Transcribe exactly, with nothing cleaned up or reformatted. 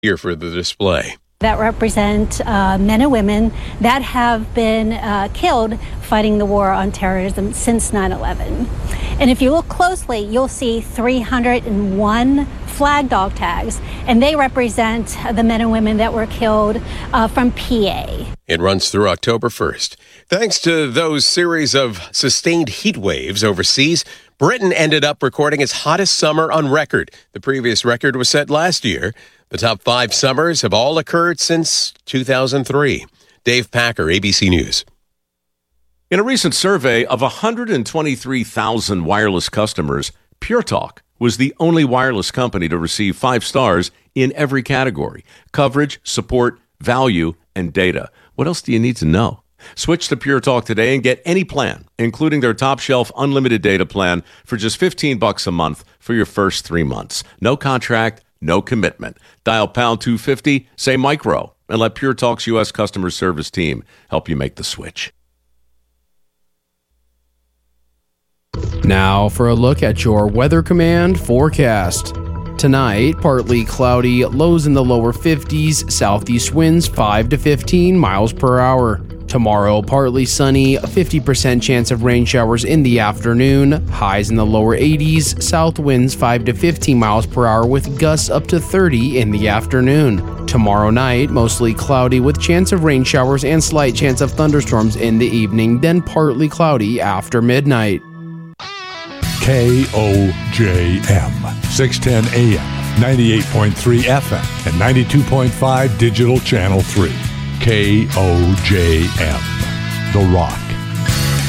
Here for the display. That represent uh, men and women that have been uh, killed fighting the war on terrorism since nine eleven. And if you look closely, you'll see three hundred one flag dog tags, and they represent the men and women that were killed uh, from P A. It runs through October first. Thanks to those series of sustained heat waves overseas, Britain ended up recording its hottest summer on record. The previous record was set last year. The top five summers have all occurred since two thousand three. Dave Packer, A B C News. In a recent survey of one hundred twenty-three thousand wireless customers, Pure Talk was the only wireless company to receive five stars in every category: coverage, support, value, and data. What else do you need to know? Switch to Pure Talk today and get any plan, including their top shelf unlimited data plan, for just fifteen bucks a month for your first three months. No contract, no commitment. Dial pound two fifty, say micro, and let Pure Talk's U S customer service team help you make the switch. Now for a look at your Weather Command forecast. Tonight, partly cloudy, lows in the lower fifties, southeast winds five to fifteen miles per hour. Tomorrow, partly sunny, a fifty percent chance of rain showers in the afternoon, highs in the lower eighties, south winds five to fifteen miles per hour with gusts up to thirty in the afternoon. Tomorrow night, mostly cloudy with chance of rain showers and slight chance of thunderstorms in the evening, then partly cloudy after midnight. K O J M, six ten A M, ninety-eight point three F M, and ninety-two point five Digital Channel three. K O J M, The Rock.